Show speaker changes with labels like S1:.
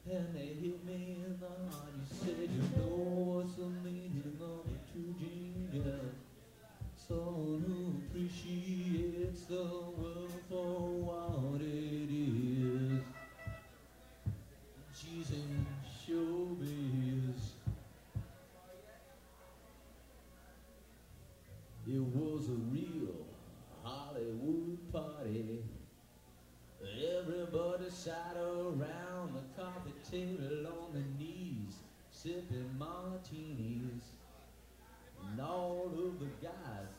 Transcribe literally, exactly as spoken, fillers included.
S1: and they hit me in the heart. You said you know what's the meaning of a true genius, someone who appreciates the world for what it is. She's in showbiz. It was a real Hollywood party. Everybody sat around the coffee table on their knees, sipping martinis. And all of the guys